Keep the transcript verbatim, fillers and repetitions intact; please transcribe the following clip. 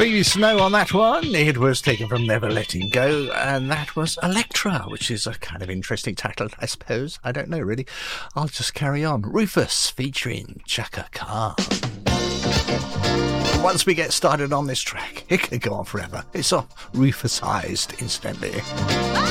Baby Snow on that one. It was taken from Never Letting Go, and that was Electra, which is a kind of interesting title, I suppose. I don't know, really. I'll just carry on. Rufus featuring Chaka Khan. Once we get started on this track, it could go on forever. It's all Rufusized, incidentally.